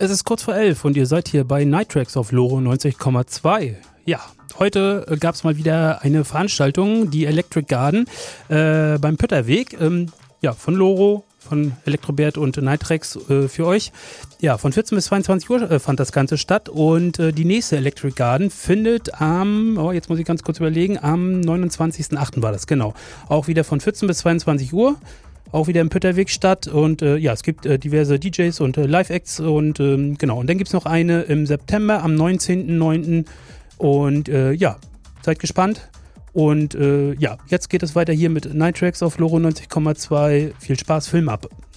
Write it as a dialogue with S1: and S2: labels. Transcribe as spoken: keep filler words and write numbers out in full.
S1: Es ist kurz vor elf und ihr seid hier bei Nightracks auf Loro neunzig Komma zwei. Ja, heute äh, gab es mal wieder eine Veranstaltung, die Electric Garden äh, beim Pütterweg. Ähm, ja, von Loro, von Elektrobert und Nightracks äh, für euch. Ja, von vierzehn bis zweiundzwanzig Uhr äh, fand das Ganze statt und äh, die nächste Electric Garden findet am, oh, jetzt muss ich ganz kurz überlegen, am neunundzwanzigsten achten war das, genau. Auch wieder von vierzehn bis zweiundzwanzig Uhr. Auch wieder im Pütterweg statt und äh, ja, es gibt äh, diverse D Js und äh, Live-Acts und ähm, genau. Und dann gibt es noch eine im September am neunzehnten neunten und äh, ja, seid gespannt. Und äh, ja, jetzt geht es weiter hier mit Nightracks auf Loro neunzig Komma zwei. Viel Spaß, Film ab.